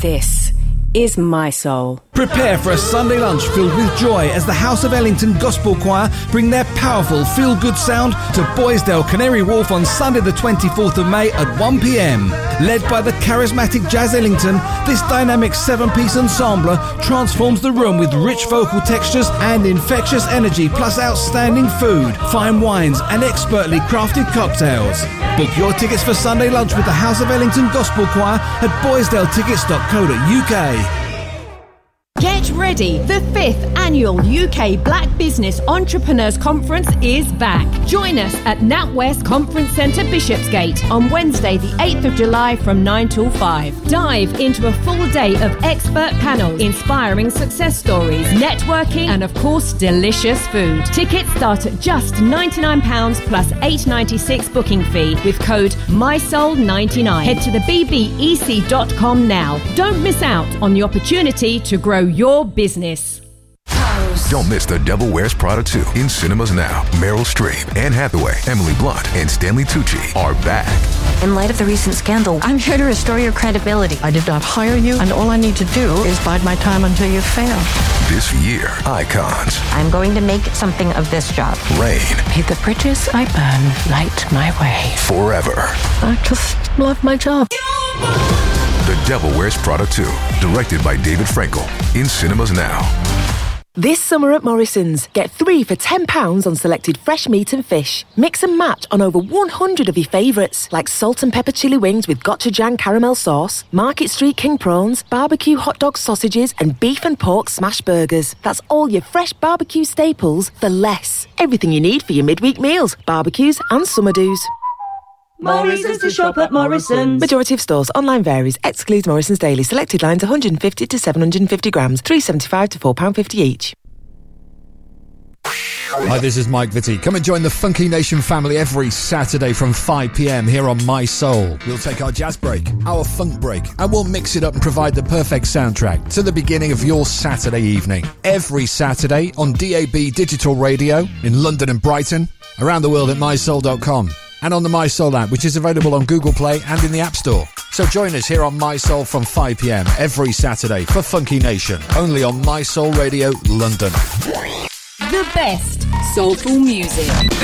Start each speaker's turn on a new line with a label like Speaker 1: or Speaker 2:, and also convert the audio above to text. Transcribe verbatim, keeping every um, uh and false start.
Speaker 1: This is My Soul.
Speaker 2: Prepare for a Sunday lunch filled with joy as the House of Ellington Gospel Choir bring their powerful feel-good sound to Boysdale Canary Wharf on Sunday the twenty-fourth of May at one p m. Led by the charismatic Jazz Ellington, this dynamic seven-piece ensemble transforms the room with rich vocal textures and infectious energy, plus outstanding food, fine wines and expertly crafted cocktails. Book your tickets for Sunday lunch with the House of Ellington Gospel Choir at boysdale tickets dot co dot u k.
Speaker 3: Get ready! The fifth annual U K Black Business Entrepreneurs Conference is back. Join us at NatWest Conference Centre, Bishopsgate on Wednesday the eighth of July from nine till five. Dive into a full day of expert panels, inspiring success stories, networking and of course delicious food. Tickets start at just ninety-nine pounds plus eight pounds ninety-six booking fee with code my soul ninety-nine. Head to the b b e c dot com now. Don't miss out on the opportunity to grow your business.
Speaker 4: Don't miss The Devil Wears Prada two in cinemas now. Meryl Streep, Anne Hathaway, Emily Blunt, and Stanley Tucci are back.
Speaker 5: In light of the recent scandal, I'm here to restore your credibility.
Speaker 6: I did not hire you, and all I need to do is bide my time until you fail.
Speaker 4: This year, icons.
Speaker 5: I'm going to make something of this job.
Speaker 4: Rain.
Speaker 6: May the bridges I burn light my way.
Speaker 4: Forever.
Speaker 6: I just love my job.
Speaker 4: The Devil Wears Prada two, directed by David Frankel, in cinemas now.
Speaker 7: This summer at Morrison's, get three for ten pounds on selected fresh meat and fish. Mix and match on over one hundred of your favourites, like salt and pepper chili wings with gochujang caramel sauce, Market Street king prawns, barbecue hot dog sausages and beef and pork smash burgers. That's all your fresh barbecue staples for less. Everything you need for your midweek meals, barbecues and summer do's.
Speaker 8: Morrison's to shop at Morrison's.
Speaker 7: Majority of stores. Online varies. Excludes Morrison's Daily. Selected lines one hundred fifty to seven hundred fifty grams. three pounds seventy-five to four pounds fifty each.
Speaker 9: Hi, this is Mike Vitti. Come and join the Funky Nation family every Saturday from five p m here on My Soul. We'll take our jazz break, our funk break, and we'll mix it up and provide the perfect soundtrack to the beginning of your Saturday evening. Every Saturday on D A B Digital Radio in London and Brighton, around the world at my soul dot com. And on the My Soul app, which is available on Google Play and in the App Store. So join us here on My Soul from five p m every Saturday for Funky Nation, only on My Soul Radio, London.
Speaker 3: The best soulful music.